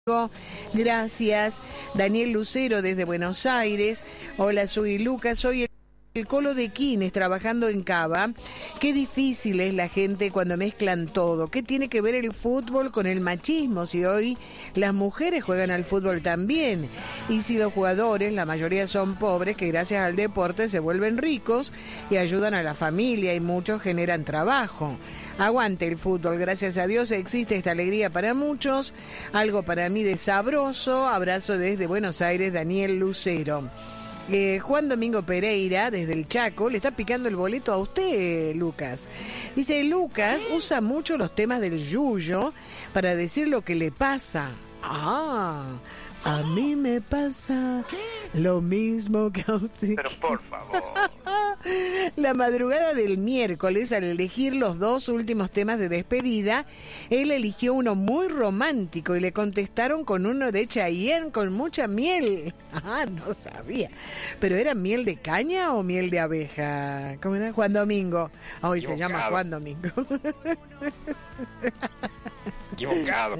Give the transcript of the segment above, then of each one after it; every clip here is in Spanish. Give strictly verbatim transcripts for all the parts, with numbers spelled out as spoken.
Gracias. Daniel Lucero desde Buenos Aires. Hola, soy Lucas, soy el, el Colo de Quines trabajando en Cava. Qué difícil es la gente cuando mezclan todo. ¿Qué tiene que ver el fútbol con el machismo? Si hoy las mujeres juegan al fútbol también. Y si los jugadores, la mayoría son pobres, que gracias al deporte se vuelven ricos y ayudan a la familia y muchos generan trabajo. Aguante el fútbol, gracias a Dios existe esta alegría para muchos, algo para mí de sabroso. Abrazo desde Buenos Aires, Daniel Lucero. Eh, Juan Domingo Pereira, desde el Chaco, le está picando el boleto a usted, Lucas. Dice, Lucas usa mucho los temas del yuyo para decir lo que le pasa. Ah, a mí me pasa lo mismo que a usted. Pero por favor. La madrugada del miércoles, al elegir los dos últimos temas de despedida, él eligió uno muy romántico y le contestaron con uno de Chayanne con mucha miel. Ah, no sabía. ¿Pero era miel de caña o miel de abeja? ¿Cómo era? Juan Domingo. Hoy se llama Juan Domingo. Equivocado.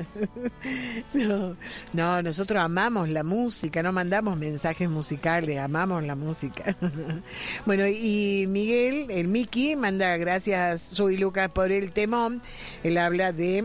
No, no, nosotros amamos la música, no mandamos mensajes musicales, amamos la música. Bueno, y Miguel, el Miki, manda gracias, soy Lucas, por el temón. Él habla de...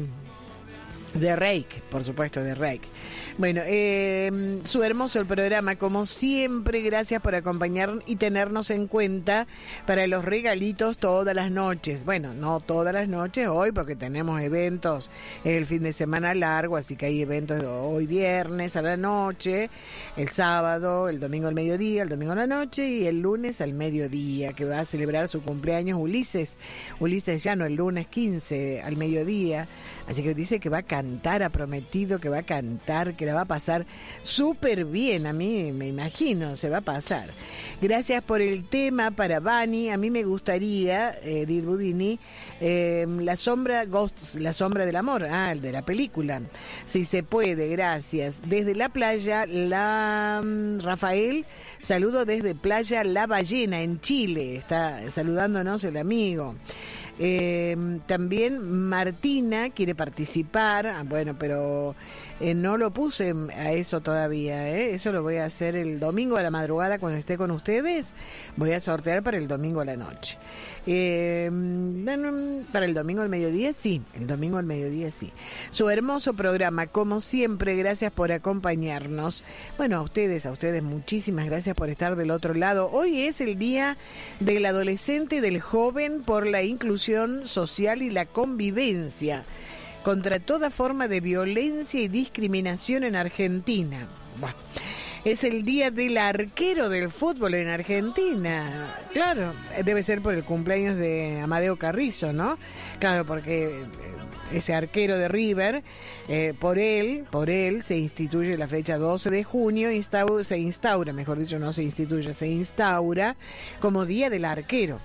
de Reik, por supuesto, de Reik. Bueno, eh, su hermoso el programa, como siempre, gracias por acompañarnos y tenernos en cuenta para los regalitos todas las noches. Bueno, no todas las noches hoy, porque tenemos eventos el fin de semana largo, así que hay eventos hoy viernes a la noche, el sábado, el domingo al mediodía, el domingo a la noche y el lunes al mediodía, que va a celebrar su cumpleaños Ulises. Ulises Llano, el lunes quince al mediodía. Así que dice que va a cantar, ha prometido que va a cantar, que la va a pasar súper bien. A mí me imagino, se va a pasar. Gracias por el tema para Bani. A mí me gustaría, eh, Edith Budini, eh, la sombra, Ghosts, la sombra del amor, ah, el de la película. Si se puede, gracias. Desde la playa, la um, Rafael, saludo desde Playa La Ballena, en Chile. Está saludándonos el amigo. Eh, también Martina quiere participar, ah, bueno, pero eh, no lo puse a eso todavía, ¿eh? Eso lo voy a hacer el domingo a la madrugada cuando esté con ustedes. Voy a sortear para el domingo a la noche. Eh, para el domingo al mediodía, sí, el domingo al mediodía, sí. Su hermoso programa, como siempre, gracias por acompañarnos. Bueno, a ustedes, a ustedes, muchísimas gracias por estar del otro lado. Hoy es el día del adolescente y del joven por la inclusión social y la convivencia contra toda forma de violencia y discriminación en Argentina. Bah. Es el día del arquero del fútbol en Argentina. Claro, debe ser por el cumpleaños de Amadeo Carrizo, ¿no? Claro, porque ese arquero de River, eh, por él, por él se instituye la fecha doce de junio, instaura, se instaura, mejor dicho, no se instituye, se instaura como Día del Arquero.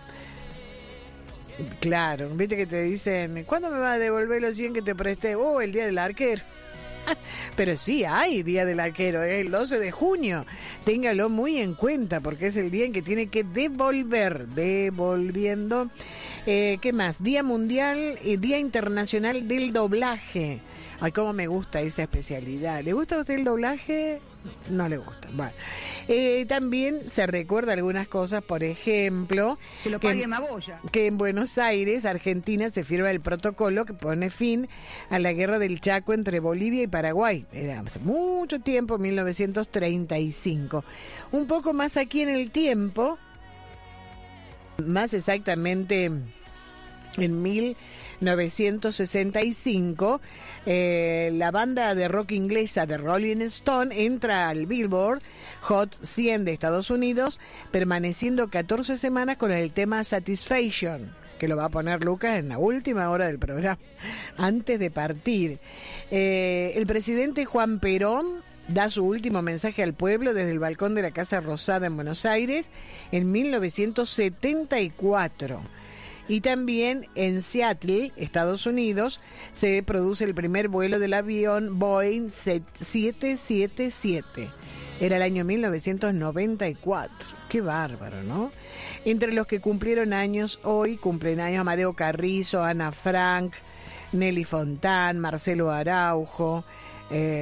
Claro, viste que te dicen, ¿cuándo me vas a devolver los cien que te presté? Oh, el día del arquero. Pero sí hay día del arquero, ¿eh? El doce de junio. Téngalo muy en cuenta porque es el día en que tiene que devolver, devolviendo. Eh, ¿Qué más? Día mundial y Día internacional del doblaje. Ay, cómo me gusta esa especialidad. ¿Le gusta a usted el doblaje? No le gusta. Bueno, eh, también se recuerda algunas cosas, por ejemplo, que lo pague Maboya. Que en Buenos Aires, Argentina, se firma el protocolo que pone fin a la guerra del Chaco entre Bolivia y Paraguay. Era hace mucho tiempo, mil novecientos treinta y cinco. Un poco más aquí en el tiempo, más exactamente en mil novecientos sesenta y cinco, eh, la banda de rock inglesa de Rolling Stone entra al Billboard Hot cien de Estados Unidos, permaneciendo catorce semanas con el tema Satisfaction, que lo va a poner Lucas en la última hora del programa, antes de partir. Eh, el presidente Juan Perón da su último mensaje al pueblo desde el balcón de la Casa Rosada en Buenos Aires en mil novecientos setenta y cuatro. Y también en Seattle, Estados Unidos, se produce el primer vuelo del avión Boeing siete siete siete. Era el año mil novecientos noventa y cuatro. Qué bárbaro, ¿no? Entre los que cumplieron años hoy, cumplen años Amadeo Carrizo, Ana Frank, Nelly Fontán, Marcelo Araujo, Eh,